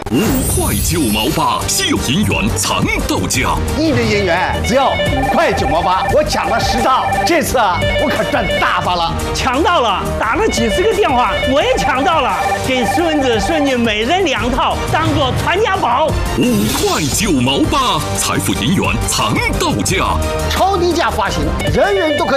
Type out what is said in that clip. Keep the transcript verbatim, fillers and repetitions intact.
五块九毛八，稀有银元藏到家。 一元银元只要五块九毛八，我抢了十套，这次啊，我可赚大发了！ 抢到了，打了几十个电话，我也抢到了，给孙子孙女每人两套，当做传家宝。 五块九毛八，财富银元藏到家， 超低价发行，人人都可以。